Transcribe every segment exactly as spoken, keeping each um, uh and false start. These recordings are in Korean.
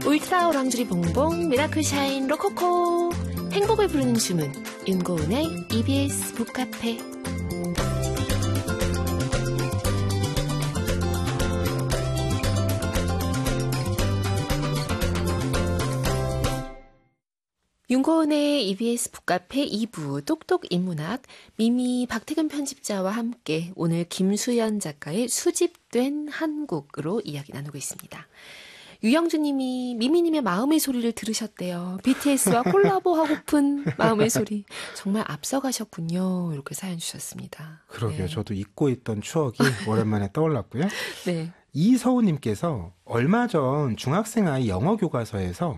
울트라 오랑주리 봉봉 미라클 샤인 로코코 행복을 부르는 주문 윤고은의 이비에스 북카페. 윤고은의 이비에스 북카페 이 부 똑똑 인문학 미미 박태근 편집자와 함께 오늘 김수연 작가의 수집된 한국으로 이야기 나누고 있습니다. 유영주님이 미미님의 마음의 소리를 들으셨대요. 비티에스와 콜라보하고픈 마음의 소리. 정말 앞서가셨군요. 이렇게 사연 주셨습니다. 그러게요. 네. 저도 잊고 있던 추억이 오랜만에 떠올랐고요. 네. 이서우님께서 얼마 전 중학생 아이 영어 교과서에서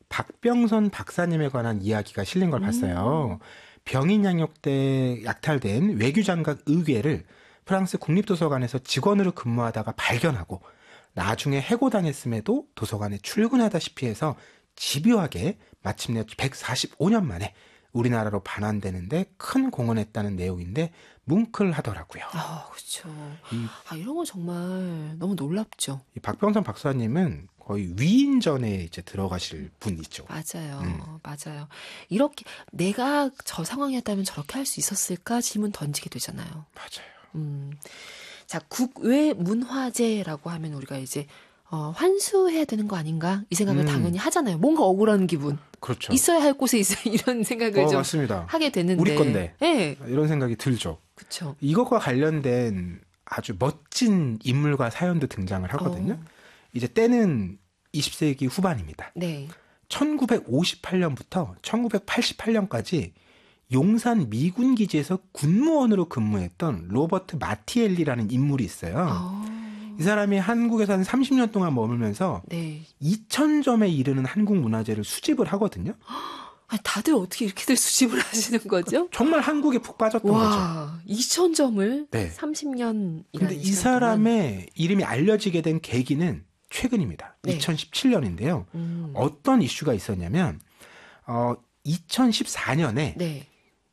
박병선 박사님에 관한 이야기가 실린 걸 봤어요. 음. 병인 양육 때 약탈된 외교장각 의궤를 프랑스 국립도서관에서 직원으로 근무하다가 발견하고 나중에 해고당했음에도 도서관에 출근하다시피 해서 집요하게 마침내 백사십오 년 만에 우리나라로 반환되는데 큰 공헌했다는 내용인데 뭉클하더라고요. 아, 그렇죠. 이, 아, 이런 거 정말 너무 놀랍죠. 이 박병선 박사님은 거의 위인전에 이제 들어가실 분이죠. 맞아요. 음. 맞아요. 이렇게 내가 저 상황이었다면 저렇게 할 수 있었을까 질문 던지게 되잖아요. 맞아요. 음. 자, 국외 문화재라고 하면 우리가 이제 어, 환수해야 되는 거 아닌가? 이 생각을 음. 당연히 하잖아요. 뭔가 억울한 기분. 그렇죠. 있어야 할 곳에 있어야 이런 생각을 어, 좀 맞습니다. 하게 되는데. 우리 건데. 네. 이런 생각이 들죠. 그렇죠. 이것과 관련된 아주 멋진 인물과 사연도 등장을 하거든요. 어. 이제 때는 이십 세기 후반입니다. 네. 천구백오십팔 년부터 천구백팔십팔 년까지 용산 미군 기지에서 군무원으로 근무했던 로버트 마티엘리라는 인물이 있어요. 어. 이 사람이 한국에서 한 삼십 년 동안 머물면서 네. 이천 점에 이르는 한국 문화재를 수집을 하거든요. 아니, 다들 어떻게 이렇게들 수집을 하시는 거죠? 정말 한국에 푹 빠졌던 와, 거죠. 이천 점을 네. 삼십 년이라는 근데 이 사람의 이름이 알려지게 된 계기는 최근입니다. 네. 이천십칠 년인데요. 음. 어떤 이슈가 있었냐면 어, 이천십사 년에 네.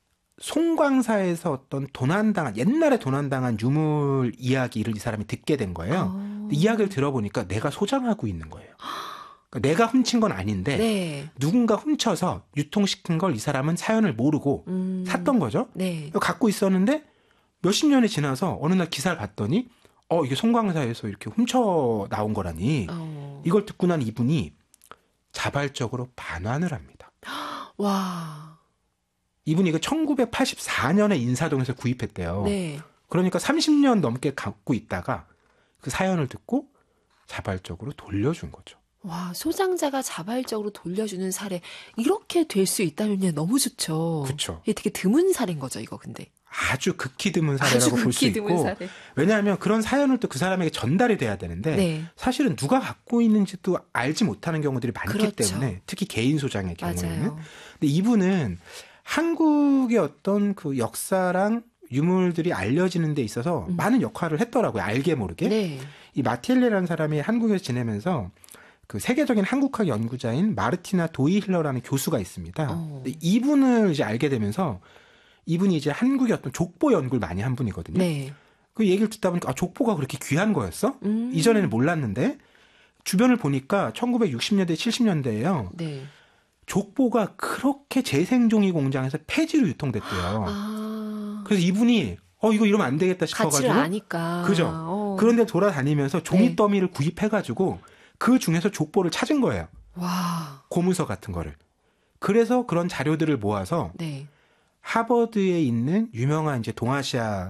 송광사에서 어떤 도난당한 옛날에 도난당한 유물 이야기를 이 사람이 듣게 된 거예요. 아. 이야기를 들어보니까 내가 소장하고 있는 거예요. 그러니까 내가 훔친 건 아닌데 네. 누군가 훔쳐서 유통시킨 걸 이 사람은 사연을 모르고 음. 샀던 거죠. 네. 갖고 있었는데 몇십 년이 지나서 어느 날 기사를 봤더니 어 이게 송광사에서 이렇게 훔쳐 나온 거라니. 어. 이걸 듣고 난 이분이 자발적으로 반환을 합니다. 와. 이분이 이거 천구백팔십사 년에 인사동에서 구입했대요. 네. 그러니까 삼십 년 넘게 갖고 있다가 그 사연을 듣고 자발적으로 돌려준 거죠. 와, 소장자가 자발적으로 돌려주는 사례. 이렇게 될 수 있다면 너무 좋죠. 그쵸. 이게 되게 드문 사례인 거죠, 이거 근데. 아주 극히 드문 사례라고 볼 수 있고. 사례. 왜냐하면 그런 사연을 또 그 사람에게 전달이 돼야 되는데 네. 사실은 누가 갖고 있는지도 알지 못하는 경우들이 많기 그렇죠. 때문에 특히 개인 소장의 경우에는. 맞아요. 근데 이분은 한국의 어떤 그 역사랑 유물들이 알려지는 데 있어서 음. 많은 역할을 했더라고요. 알게 모르게. 네. 이 마티엘레라는 사람이 한국에서 지내면서 그 세계적인 한국학 연구자인 마르티나 도이힐러라는 교수가 있습니다. 어. 근데 이분을 이제 알게 되면서 이분이 이제 한국의 어떤 족보 연구를 많이 한 분이거든요. 네. 그 얘기를 듣다 보니까 아, 족보가 그렇게 귀한 거였어? 음. 이전에는 몰랐는데 주변을 보니까 천구백육십 년대, 칠십 년대에요. 네. 족보가 그렇게 재생종이 공장에서 폐지로 유통됐대요. 아. 그래서 이분이 어 이거 이러면 안 되겠다 가치를 싶어가지고 아니까. 그죠. 어. 그런데 돌아다니면서 종이 네. 더미를 구입해가지고 그 중에서 족보를 찾은 거예요. 와. 고문서 같은 거를. 그래서 그런 자료들을 모아서 네. 하버드에 있는 유명한 이제 동아시아